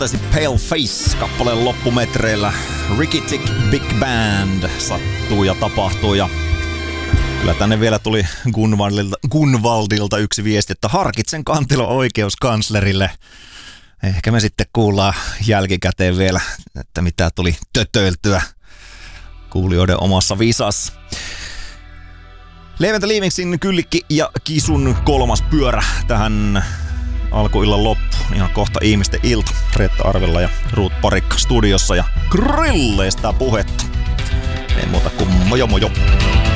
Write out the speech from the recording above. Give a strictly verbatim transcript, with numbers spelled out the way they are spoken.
totesi Paleface kappaleen loppumetreillä. Ricky Tick Big Band sattuu ja tapahtuu ja kyllä tänne vielä tuli Gunvaldilta, Gunvaldilta yksi viesti, että harkitsen kantelon oikeuskanslerille. Ehkä me sitten kuullaan jälkikäteen vielä, että mitä tuli tötöiltyä kuulijoiden omassa visassa. Leventä Liivingsin, Kyllikki ja Kisun kolmas pyörä tähän alkuillan loppu. Ihan kohta ihmisten ilta. Reetta Arvella ja Ruut Parikka studiossa ja grilleistä puhetta. Ei muuta kuin mojo mojo.